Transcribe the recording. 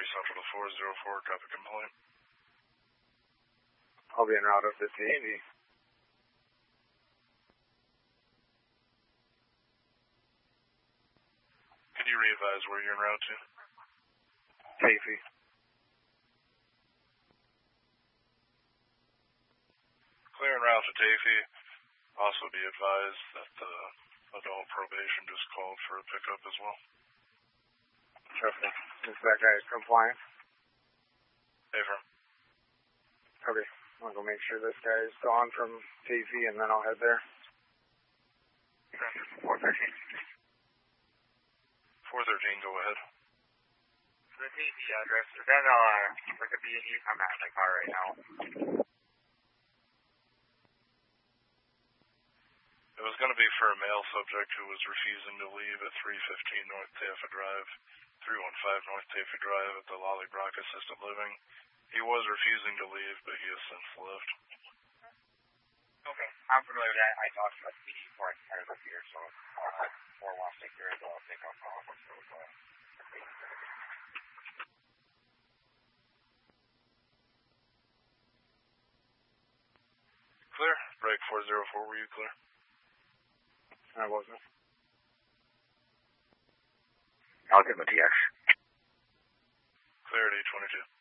Central to 404, copy complaint. I'll be en route up to Tavy. Can you re-advise where you're en route to? Tavy. Clear en route to Tafey. Also be advised that the adult probation just called for a pickup as well. Okay. Is that guy compliant? Affirm. Okay. I'll go make sure this guy is gone from Tavey and then I'll head there. 413. 413, go ahead. The Tavey address, is that like a B&E? I'm at my car right now. It was going to be for a male subject who was refusing to leave at 315 North Taffa Drive, 315 North Taffa Drive at the Lolly Brock Assisted Living. He was refusing to leave, but he has since left. Okay, I'm familiar with that. I talked to the PD before I started up here, so more wants to take care of it, I'll take off all of us. Clear. Break 404, were you clear? I wasn't. I'll give him a TX. Clear at 822.